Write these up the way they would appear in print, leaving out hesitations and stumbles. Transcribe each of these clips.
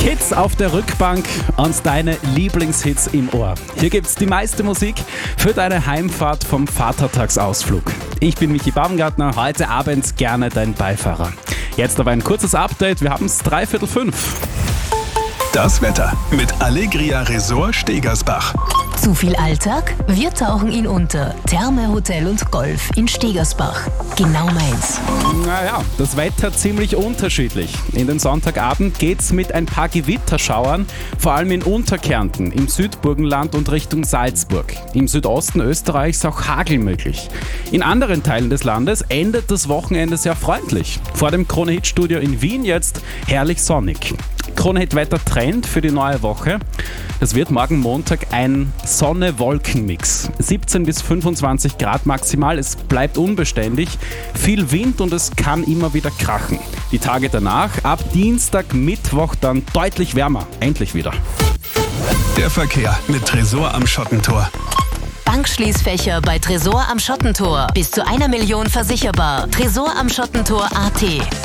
Kids auf der Rückbank und deine Lieblingshits im Ohr. Hier gibt's die meiste Musik für deine Heimfahrt vom Vatertagsausflug. Ich bin Michi Baumgartner, heute Abend gerne dein Beifahrer. Jetzt aber ein kurzes Update, wir haben's 4:45. Das Wetter mit Allegria Resort Stegersbach. Zu viel Alltag? Wir tauchen ihn unter. Therme, Hotel und Golf in Stegersbach. Genau meins. Naja, das Wetter ziemlich unterschiedlich. In den Sonntagabend geht's mit ein paar Gewitterschauern, vor allem in Unterkärnten, im Südburgenland und Richtung Salzburg. Im Südosten Österreichs auch Hagel möglich. In anderen Teilen des Landes endet das Wochenende sehr freundlich. Vor dem Krone-Hit-Studio in Wien jetzt herrlich sonnig. Krone-Hit-Wetter-Trend für die neue Woche. Es wird morgen Montag ein Sonne-Wolken-Mix. 17 bis 25 Grad maximal, es bleibt unbeständig, viel Wind und es kann immer wieder krachen. Die Tage danach, ab Dienstag, Mittwoch dann deutlich wärmer. Endlich wieder. Der Verkehr mit Tresor am Schottentor. Bankschließfächer bei Tresor am Schottentor. Bis zu 1 Million versicherbar. Tresor am Schottentor.at.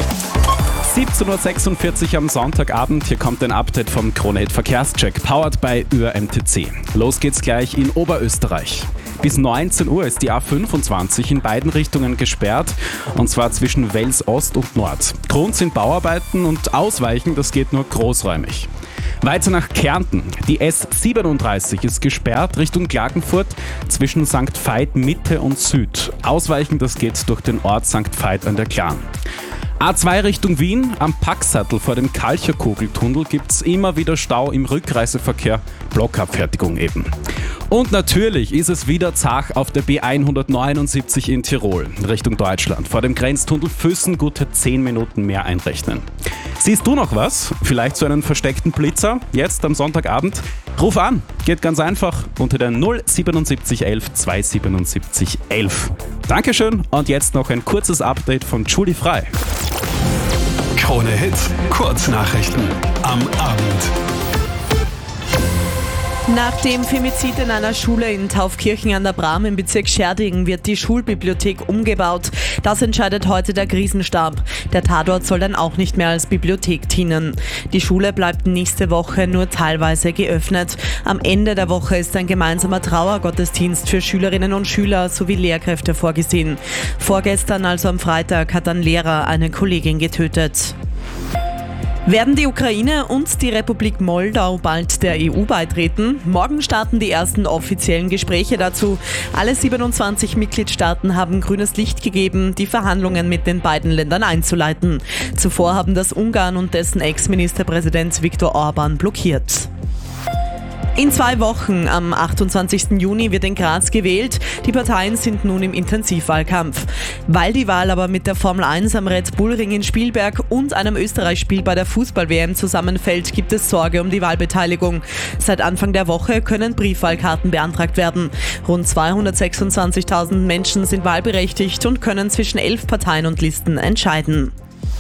17.46 Uhr am Sonntagabend. Hier kommt ein Update vom Krone-Hit Verkehrscheck, powered by ÖR-MTC. Los geht's gleich in Oberösterreich. Bis 19 Uhr ist die A25 in beiden Richtungen gesperrt, und zwar zwischen Wels Ost und Nord. Grund sind Bauarbeiten und Ausweichen, das geht nur großräumig. Weiter nach Kärnten. Die S37 ist gesperrt Richtung Klagenfurt zwischen St. Veit Mitte und Süd. Ausweichen, das geht durch den Ort St. Veit an der Glan. A2 Richtung Wien, am Packsattel vor dem Kalcherkugeltunnel gibt's immer wieder Stau im Rückreiseverkehr, Blockabfertigung eben. Und natürlich ist es wieder zach auf der B179 in Tirol, Richtung Deutschland. Vor dem Grenztunnel Füssen gute 10 Minuten mehr einrechnen. Siehst du noch was? Vielleicht so einen versteckten Blitzer? Jetzt am Sonntagabend? Ruf an, geht ganz einfach unter der 07711 277 11. Dankeschön und jetzt noch ein kurzes Update von Julie Frei. Krone Hit, Kurznachrichten am Abend. Nach dem Femizid in einer Schule in Taufkirchen an der Bram im Bezirk Scherding wird die Schulbibliothek umgebaut. Das entscheidet heute der Krisenstab. Der Tatort soll dann auch nicht mehr als Bibliothek dienen. Die Schule bleibt nächste Woche nur teilweise geöffnet. Am Ende der Woche ist ein gemeinsamer Trauergottesdienst für Schülerinnen und Schüler sowie Lehrkräfte vorgesehen. Vorgestern, also am Freitag, hat ein Lehrer eine Kollegin getötet. Werden die Ukraine und die Republik Moldau bald der EU beitreten? Morgen starten die ersten offiziellen Gespräche dazu. Alle 27 Mitgliedstaaten haben grünes Licht gegeben, die Verhandlungen mit den beiden Ländern einzuleiten. Zuvor haben das Ungarn und dessen Ex-Ministerpräsident Viktor Orbán blockiert. In 2 Wochen, am 28. Juni, wird in Graz gewählt. Die Parteien sind nun im Intensivwahlkampf. Weil die Wahl aber mit der Formel 1 am Red Bull Ring in Spielberg und einem Österreich-Spiel bei der Fußball-WM zusammenfällt, gibt es Sorge um die Wahlbeteiligung. Seit Anfang der Woche können Briefwahlkarten beantragt werden. Rund 226.000 Menschen sind wahlberechtigt und können zwischen 11 Parteien und Listen entscheiden.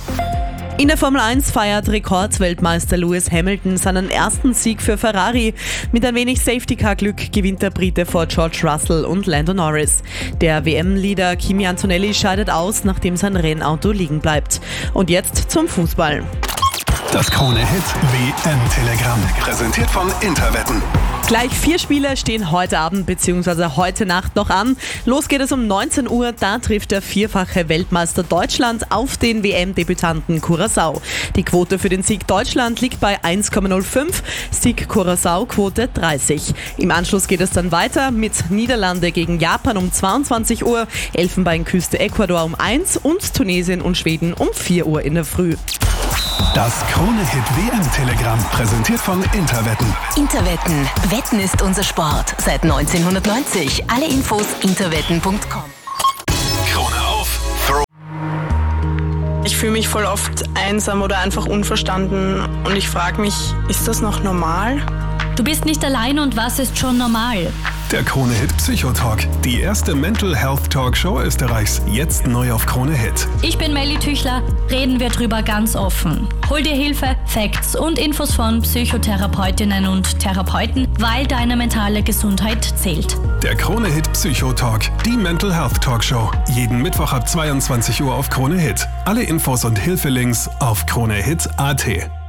In der Formel 1 feiert Rekordweltmeister Lewis Hamilton seinen ersten Sieg für Ferrari. Mit ein wenig Safety-Car-Glück gewinnt der Brite vor George Russell und Lando Norris. Der WM-Leader Kimi Antonelli scheidet aus, nachdem sein Rennauto liegen bleibt. Und jetzt zum Fußball. Das Krone-Hit WM-Telegramm, präsentiert von Interwetten. Gleich 4 Spiele stehen heute Abend bzw. heute Nacht noch an. Los geht es um 19 Uhr, da trifft der vierfache Weltmeister Deutschland auf den WM-Debütanten Curaçao. Die Quote für den Sieg Deutschland liegt bei 1,05, Sieg Curaçao Quote 30. Im Anschluss geht es dann weiter mit Niederlande gegen Japan um 22 Uhr, Elfenbeinküste Ecuador um 1 und Tunesien und Schweden um 4 Uhr in der Früh. Das Krone-Hit WM-Telegramm, präsentiert von Interwetten. Interwetten. Wetten ist unser Sport. Seit 1990. Alle Infos interwetten.com. Krone auf. Ich fühle mich voll oft einsam oder einfach unverstanden und ich frage mich, ist das noch normal? Du bist nicht allein und was ist schon normal? Der Krone-Hit Psychotalk, die erste Mental Health Talkshow Österreichs, jetzt neu auf Krone-Hit. Ich bin Melly Tüchler, reden wir drüber ganz offen. Hol dir Hilfe, Facts und Infos von Psychotherapeutinnen und Therapeuten, weil deine mentale Gesundheit zählt. Der Krone-Hit Psychotalk, die Mental Health Talkshow, jeden Mittwoch ab 22 Uhr auf Krone-Hit. Alle Infos und Hilfelinks auf kronehit.at.